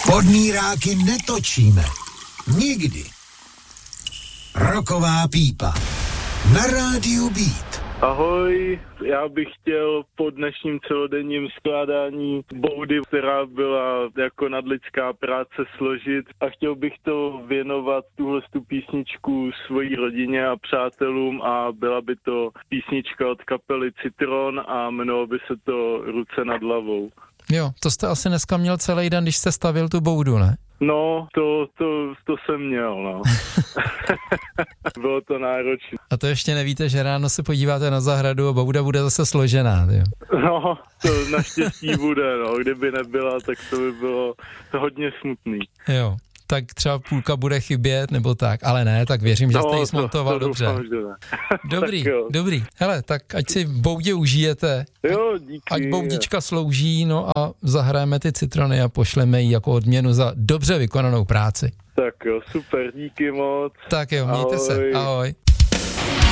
Podmíráky netočíme. Nikdy. Rocková pípa. Na rádiu Beat. Ahoj, já bych chtěl po dnešním celodenním skládání boudy, která byla jako nadlidská práce, složit a chtěl bych to věnovat tu písničku svojí rodině a přátelům a byla by to písnička od kapely Citron a jmenovalo by se to Ruce nad hlavou. Jo, to jste asi dneska měl celý den, když jste stavil tu boudu, ne? No, to jsem měl, no. Bylo to náročné. A to ještě nevíte, že ráno se podíváte na zahradu a bouda bude zase složená, jo? No, to naštěstí bude, no. Kdyby nebyla, tak to by bylo hodně smutný. Jo, tak třeba půlka bude chybět, nebo tak, ale ne, tak věřím, že jste ji smontoval dobře. Doufám, že ne. Dobrý. Hele, tak ať si boudě užijete. Jo, díky. Ať boudička slouží, no a zahrajeme ty citrony a pošleme ji jako odměnu za dobře vykonanou práci. Tak jo, super, díky moc. Tak jo, mějte se, ahoj.